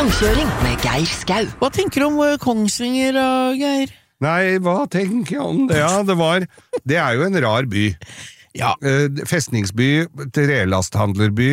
Langkjøring med Geir Skau. Hva tenker du om Kongsvinger, Geir? Nei, hva tenker jeg om det? Ja, det er jo en rar by. Ja. Festningsby, trelasthandlerby,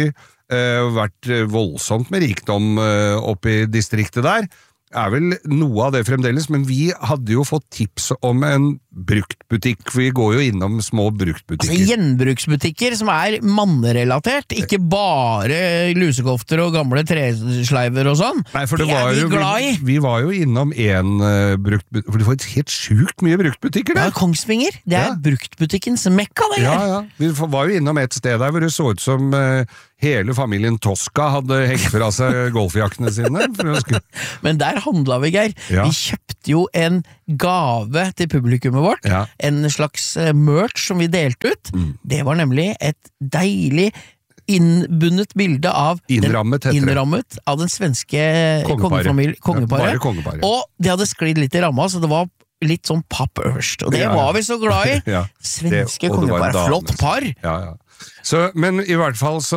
vært voldsomt med rikdom oppe i distriktet der. Er vel noe av det fremdeles, men vi hadde jo fått tips om en bruktbutikk, for vi går jo innom små bruktbutikker. Altså gjenbruksbutikker som er mannerelatert, ikke bare lusekofter og gamle tresleiver og sånn. Nei, for det er var vi jo, glad i. vi var jo innom en bruktbutikk, for det var helt sjukt mye bruktbutikker der. Ja, Kongsvinger, det er bruktbutikkens mekka, det. Ja. Vi var jo innom et sted der hvor det så ut som hele familien Tosca hadde hengt fra seg golfjakkene sine. Men der handla vi, Geir. Ja. Vi kjøpte jo en gave til publikummet vårt. Ja. En slags merch som vi delte ut. Det var nemlig et deilig innbundet bilde av Innrammet av den svenske kongeparet. Bare kongeparet. Og de hadde sklidd litt i ramma, så det var litt sånn papp øverst. Og det var vi så glad i. Ja. Svenske kongeparet. Flott par. Ja. Så, men i hvert fall så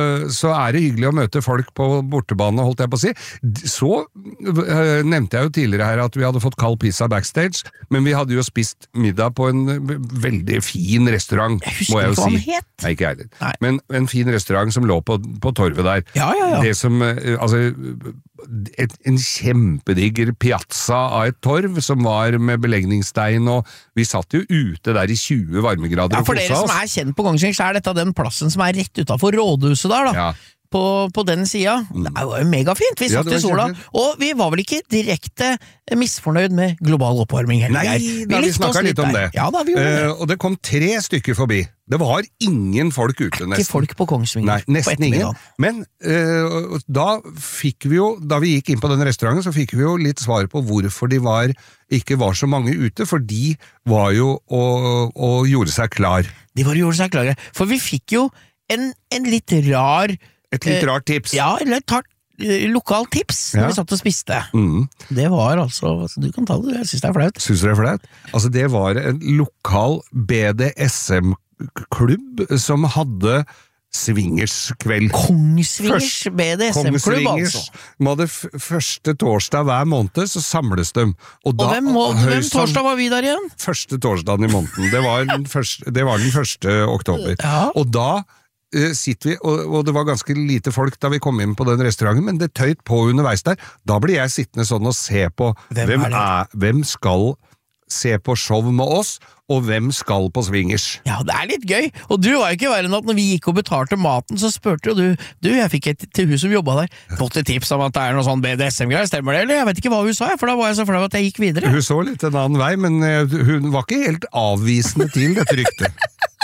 er det hyggelig å møte folk på bortebane, holdt jeg på å si. Så nevnte jeg jo tidligere her at vi hadde fått kald pizza backstage, men vi hadde jo spist middag på en veldig fin restaurant, må jeg jo si. Jeg husker ikke hva den het. Nei, ikke heller. Men en fin restaurant som lå på torvet der. Ja. Det som, altså, en kjempedigger piazza av et torv som var med belegningsstein, og vi satt jo ute der i 20 varmegrader og kosa oss. Ja, for dere som er kjent på Kongsvinger, så er dette den plassen som er rett utenfor rådhuset der, da. Ja. På den sida. Det var jo megafint, vi satt i sola, og vi var vel ikke direkte misfornøyd med global oppvarming heller. Nei, vi snakket litt om det. Ja, da, vi gjorde det. Og det kom 3 stykker forbi. Det var ingen folk ute, nesten. Ikke folk på Kongsvinger. Nei, nesten ingen. Men da fikk vi jo, da vi gikk inn på den restauranten, så fikk vi jo litt svar på hvorfor de ikke var så mange ute, for de var jo og gjorde seg klar. Gjorde seg klare, for vi fikk jo en litt rar et litt rart tips. Ja, eller et lokalt tips når vi satt og spiste. Det var altså, du kan ta det, jeg synes det er flaut. Synes du det er flaut? Altså, det var en lokal BDSM-klubb som hadde swingerskveld. Kongsvingers BDSM-klubb, altså. De hadde første torsdag hver måned, så samles de. Og hvem torsdag var vi der igjen? Første torsdagen i måneden. Det var den 1. oktober. Ja. Og da sitter vi, og det var ganske lite folk da vi kom inn på den restauranten, men det tøyt på underveis der. Da blir jeg sittende sånn og se på hvem skal se på show med oss, og hvem skal på swingers. Ja, det er litt gøy, og du var jo ikke verre enn at når vi gikk og betalte maten, så spurte jo du, jeg fikk et til hun som jobbet der, fått et tips om at det er noe sånn BDSM-greier, stemmer det, eller? Jeg vet ikke hva hun sa, for da var jeg så flau at jeg gikk videre. Hun så litt en annen vei, men hun var ikke helt avvisende til dette ryktet.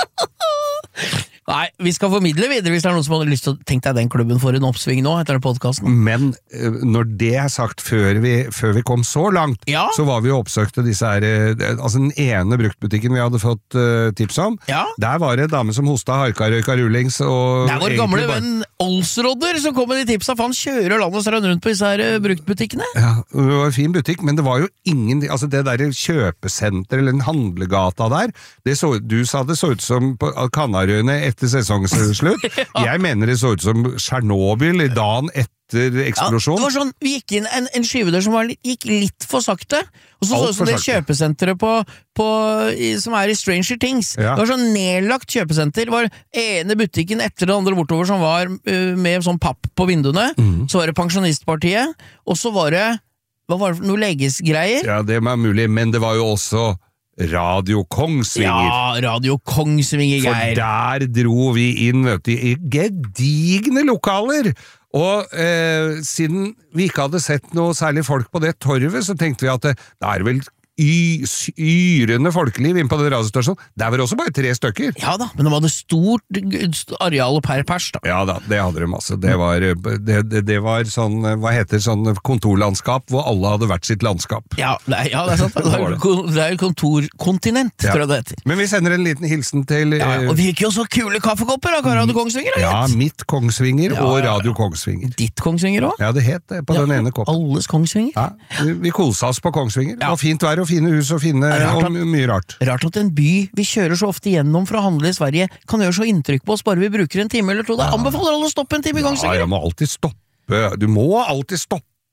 Nei, vi skal formidle videre hvis det er noen som hadde lyst til å tenke deg den klubben for en oppsving nå etter podcasten. Men når det er sagt, før vi kom så langt, så var vi jo oppsøkte disse her, altså den ene bruktbutikken vi hadde fått tips om. Der var det en dame som hosta, harka, røyka rullings og det er vår gamle venn Olsrodder som kom med de tipsa, for han kjører landet og strand rundt på disse her bruktbutikkene. Ja, det var en fin butikk, men det var jo ingen, altså det der kjøpesenter eller en handlegata der, du sa det så ut som på Kanarøyene etter sesongslutt. Jeg mener det så ut som Tsjernobyl i dagen etter eksplosjon. Det var sånn, vi gikk inn en skyvedør som gikk litt for sakte, og så ut som det kjøpesenteret som er i Stranger Things. Det var sånn nedlagt kjøpesenter. Det var ene butikken etter den andre bortover som var med sånn papp på vinduene. Så var det Pensjonistpartiet, og så var det noe legesgreier. Ja, det var mulig, men det var jo også Radio Kongsvinger. Ja, Radio Kongsvinger, Geir. For der dro vi inn, i gedigne lokaler. Og siden vi ikke hadde sett noe særlig folk på det torvet, så tenkte vi at det er vel yrende folkeliv inn på den radiostasjonen. Der var også bare 3 stykker. Ja da, men de hadde stort areal per pers da. Ja da, det hadde de masse. Det var sånn, hva heter sånn kontorlandskap, hvor alle hadde hvert sitt landskap. Ja, det er sant. Det er jo kontorkontinent, tror jeg det heter. Men vi sender en liten hilsen til og vi gikk jo så kule kaffekopper av Radio Kongsvinger. Ja, mitt Kongsvinger og Radio Kongsvinger. Ditt Kongsvinger også? Ja, det het det på den ene koppen. Alles Kongsvinger? Ja, vi kosa oss på Kongsvinger. Det var fint vær og fine hus og mye rart. Rart at en by vi kjører så ofte gjennom for å handle i Sverige kan gjøre så inntrykk på oss bare vi bruker en time eller to. Jeg anbefaler alle å stoppe en time i Kongsvinger. Ja, jeg må alltid stoppe. Du må alltid stoppe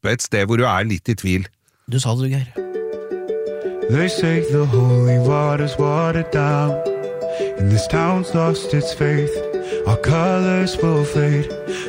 stoppe et sted hvor du litt I tvil. Du sa det, Geir. They say the holy water's watered down, and this town's lost its faith. Our colors will fade,